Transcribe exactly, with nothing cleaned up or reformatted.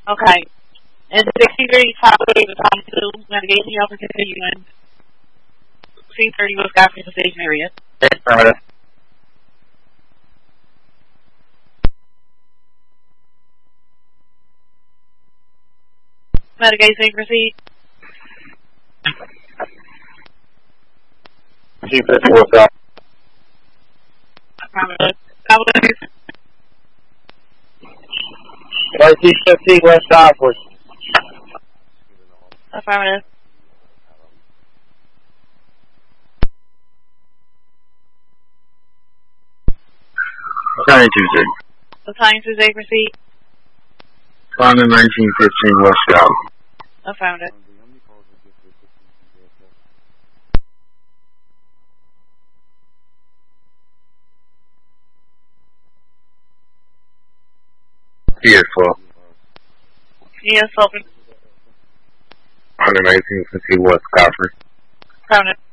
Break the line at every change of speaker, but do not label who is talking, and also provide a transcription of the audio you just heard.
Okay. And sixty-three Highway was on to navigation y'all for continuing. C thirty West Godfrey Station area.
Affirmative.
Navigation proceed.
G fifteen West Godfrey.
Affirmative. Cowboys.
G fifteen West Godfrey.
Affirmative.
Battalion Tuesday.
Battalion Tuesday proceed.
London nineteen fifteen West Godfrey.
Affirmative.
Yes, well.
Yes, open.
London nineteen fifteen West Godfrey.
Affirmative.